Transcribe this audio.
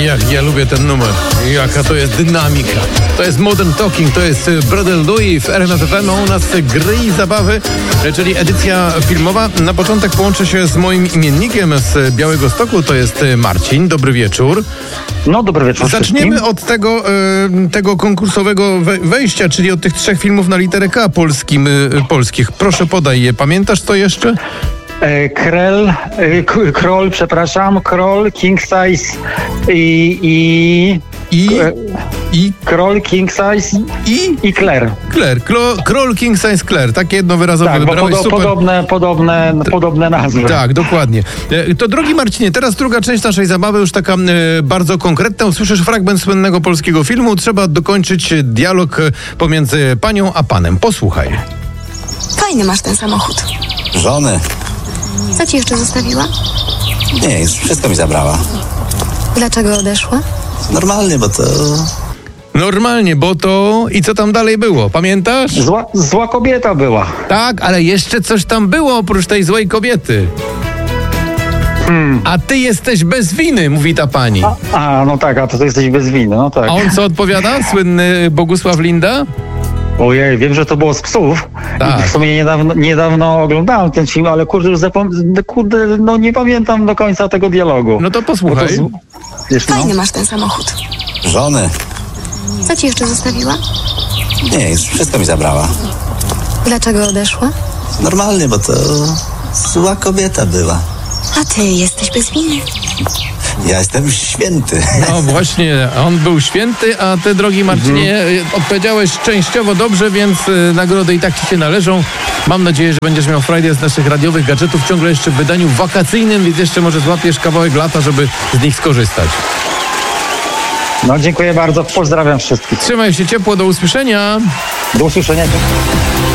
Jak ja lubię ten numer. Jaka to jest dynamika. To jest Modern Talking, to jest Brother Louis w RMF FM, a u nas gry i zabawy, czyli edycja filmowa. Na początek połączę się z moim imiennikiem z Białegostoku, to jest Marcin. Dobry wieczór. No, dobry wieczór. Zaczniemy wszystkim. od tego konkursowego wejścia, czyli od tych 3 filmów na literę K polskich. Proszę podaj je. Pamiętasz to jeszcze? Kroll, King Size Kroll, King Size i Claire. Kroll, King Size, Claire. Takie jednowyrazowe Tak, wybrałeś, super. podobne nazwy. Tak, dokładnie. To drogi Marcinie, teraz druga część naszej zabawy, już taka bardzo konkretna. Usłyszysz fragment słynnego polskiego filmu. Trzeba dokończyć dialog pomiędzy panią a panem. Posłuchaj. Fajny masz ten samochód. Żony. Co ci jeszcze zostawiła? Nie, już wszystko mi zabrała. Dlaczego odeszła? Normalnie, bo to... Normalnie, bo to... I co tam dalej było? Pamiętasz? Zła kobieta była. Tak, ale jeszcze coś tam było oprócz tej złej kobiety. A ty jesteś bez winy, mówi ta pani. No tak, a to ty jesteś bez winy, no tak. A on co odpowiada? Słynny Bogusław Linda? Ojej, wiem, że to było z Psów. Tak. I w sumie niedawno oglądałem ten film, ale no nie pamiętam do końca tego dialogu. No to posłuchaj. Wiesz, no. Fajny masz ten samochód. Żony. Co ci jeszcze zostawiła? Nie, już wszystko mi zabrała. Dlaczego odeszła? Normalnie, bo to... Zła kobieta była. A ty jesteś bez winy. Ja jestem święty. No właśnie, on był święty, a ty, drogi Marcinie, odpowiedziałeś częściowo dobrze, więc nagrody i tak ci się należą. Mam nadzieję, że będziesz miał frajdę z naszych radiowych gadżetów ciągle jeszcze w wydaniu wakacyjnym, więc jeszcze może złapiesz kawałek lata, żeby z nich skorzystać. No, dziękuję bardzo. Pozdrawiam wszystkich. Trzymaj się ciepło, do usłyszenia. Do usłyszenia.